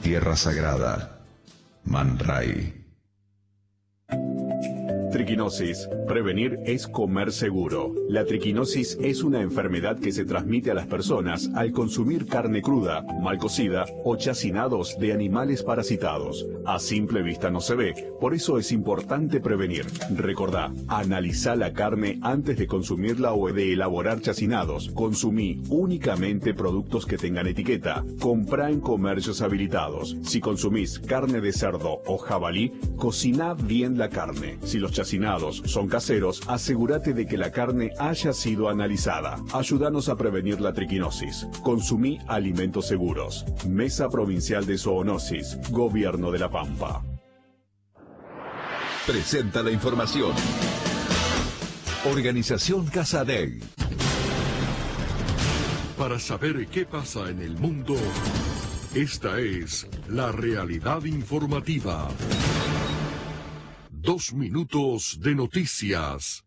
tierra sagrada. Man Ray. Triquinosis. Prevenir es comer seguro. La triquinosis es una enfermedad que se transmite a las personas al consumir carne cruda, mal cocida o chacinados de animales parasitados. A simple vista no se ve, por eso es importante prevenir. Recordá, analizá la carne antes de consumirla o de elaborar chacinados. Consumí únicamente productos que tengan etiqueta. Comprá en comercios habilitados. Si consumís carne de cerdo o jabalí, cociná bien la carne. Si los chacinados son caseros, asegúrate de que la carne haya sido analizada. Ayúdanos a prevenir la triquinosis. Consumí alimentos seguros. Mesa Provincial de Zoonosis, Gobierno de La Pampa. Presenta la información. Organización Casadei. Para saber qué pasa en el mundo, esta es la realidad informativa. 2 minutos de noticias.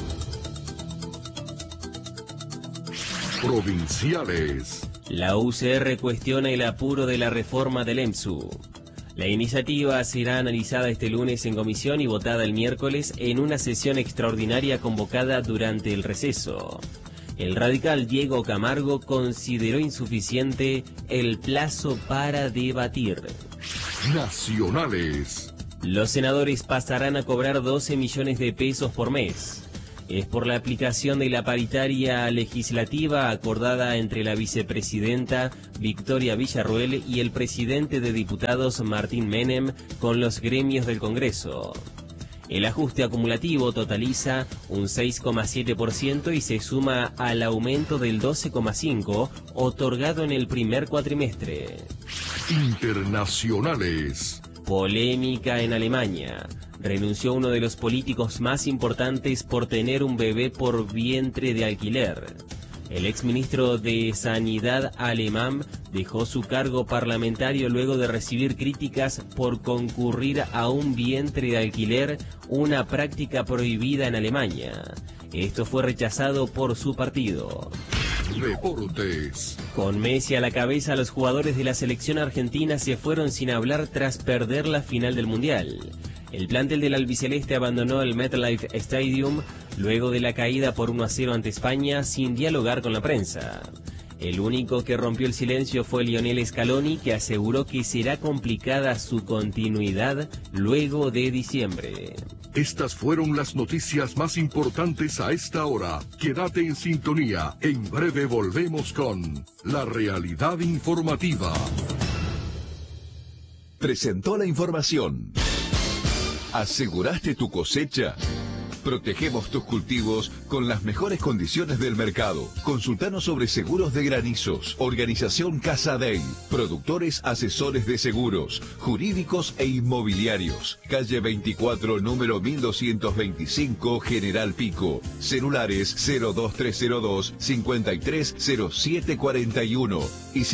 Provinciales. La UCR cuestiona el apuro de la reforma del EMSU. La iniciativa será analizada este lunes en comisión y votada el miércoles en una sesión extraordinaria convocada durante el receso. El radical Diego Camargo consideró insuficiente el plazo para debatir. Nacionales. Los senadores pasarán a cobrar 12 millones de pesos por mes. Es por la aplicación de la paritaria legislativa acordada entre la vicepresidenta Victoria Villarruel y el presidente de diputados Martín Menem con los gremios del Congreso. El ajuste acumulativo totaliza un 6,7% y se suma al aumento del 12,5% otorgado en el primer cuatrimestre. Internacionales. Polémica en Alemania. Renunció uno de los políticos más importantes por tener un bebé por vientre de alquiler. El exministro de Sanidad alemán dejó su cargo parlamentario luego de recibir críticas por concurrir a un vientre de alquiler, una práctica prohibida en Alemania. Esto fue rechazado por su partido. Deportes. Con Messi a la cabeza, los jugadores de la selección argentina se fueron sin hablar tras perder la final del Mundial. El plantel del albiceleste abandonó el MetLife Stadium luego de la caída por 1-0 ante España sin dialogar con la prensa. El único que rompió el silencio fue Lionel Scaloni, que aseguró que será complicada su continuidad luego de diciembre. Estas fueron las noticias más importantes a esta hora. Quédate en sintonía. En breve volvemos con la realidad informativa. Presentó la información. ¿Aseguraste tu cosecha? Protegemos tus cultivos con las mejores condiciones del mercado. Consultanos sobre seguros de granizos. Organización Casadei. Productores asesores de seguros, jurídicos e inmobiliarios. Calle 24, número 1225, General Pico. Celulares 02302 530741 y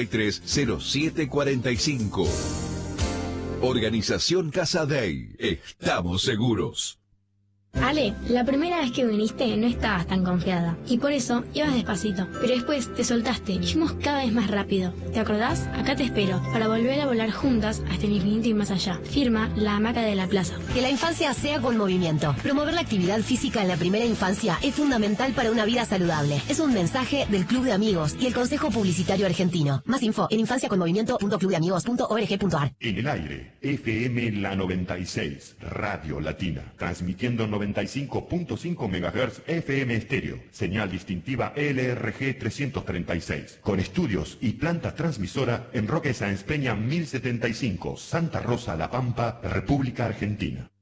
530745. Organización Casadei. Estamos seguros. Ale, la primera vez que viniste no estabas tan confiada y por eso ibas despacito, pero después te soltaste y fuimos cada vez más rápido. ¿Te acordás? Acá te espero para volver a volar juntas hasta el infinito y más allá. Firma La Hamaca de la Plaza. Que la infancia sea con movimiento. Promover la actividad física en la primera infancia es fundamental para una vida saludable. Es un mensaje del Club de Amigos y el Consejo Publicitario Argentino. Más info en infanciaconmovimiento.clubdeamigos.org.ar. En el aire, FM La 96, Radio Latina, transmitiendo 95.5 MHz FM estéreo, señal distintiva LRG 336, con estudios y planta transmisora en Roque Sáenz Peña 1075, Santa Rosa, La Pampa, República Argentina.